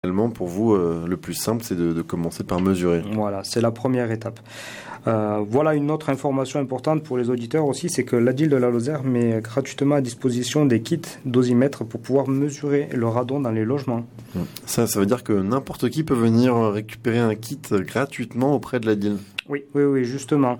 Finalement, pour vous, le plus simple, c'est de commencer par mesurer. Voilà, c'est la première étape. Voilà une autre information importante pour les auditeurs aussi, c'est que l'ADIL de la Lozère met gratuitement à disposition des kits dosimètres pour pouvoir mesurer le radon dans les logements. Ça veut dire que n'importe qui peut venir récupérer un kit gratuitement auprès de l'ADIL. Oui, justement.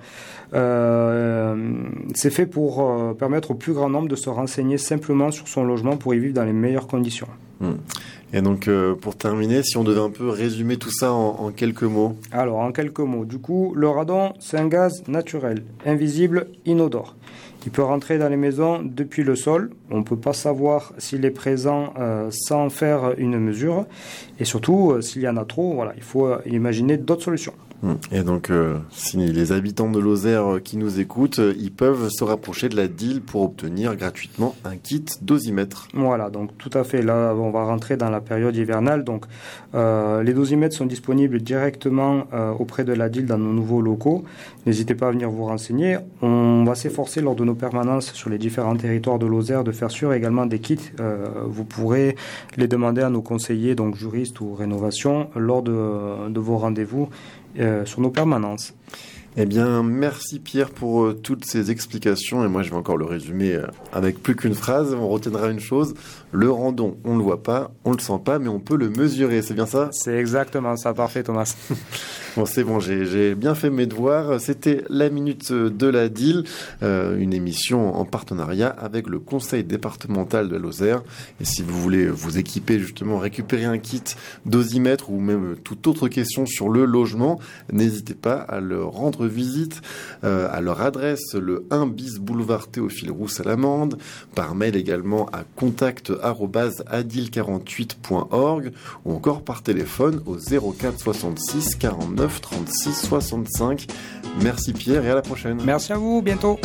C'est fait pour permettre au plus grand nombre de se renseigner simplement sur son logement pour y vivre dans les meilleures conditions. Et donc, pour terminer, si on devait un peu résumer tout ça en quelques mots. Alors, en quelques mots, du coup, le radon, c'est un gaz naturel, invisible, inodore. Il peut rentrer dans les maisons depuis le sol. On ne peut pas savoir s'il est présent sans faire une mesure. Et surtout, s'il y en a trop, voilà, il faut imaginer d'autres solutions. Et donc, si les habitants de Lozère qui nous écoutent, ils peuvent se rapprocher de la DIL pour obtenir gratuitement un kit dosimètre. Voilà, donc tout à fait. Là, on va rentrer dans la période hivernale. Donc, les dosimètres sont disponibles directement auprès de la DIL dans nos nouveaux locaux. N'hésitez pas à venir vous renseigner. On va s'efforcer lors de nos permanences sur les différents territoires de Lozère de faire sûr également des kits. Vous pourrez les demander à nos conseillers, donc juristes ou rénovation, lors de vos rendez-vous sur nos permanences. Eh bien, merci Pierre pour toutes ces explications. Et moi, je vais encore le résumer avec plus qu'une phrase. On retiendra une chose. Le radon, on ne le voit pas, on ne le sent pas, mais on peut le mesurer. C'est bien ça ? C'est exactement ça. Parfait, Thomas. Bon, c'est bon, j'ai bien fait mes devoirs. C'était la Minute de la DIL, une émission en partenariat avec le Conseil départemental de Lozère. Et si vous voulez vous équiper, justement, récupérer un kit dosimètre ou même toute autre question sur le logement, n'hésitez pas à leur rendre visite à leur adresse, le 1 bis boulevard Théophile Rousse à l'Amende, par mail également à contact@adil48.org ou encore par téléphone au 04 66 49 36 65. Merci Pierre et à la prochaine. Merci à vous, bientôt.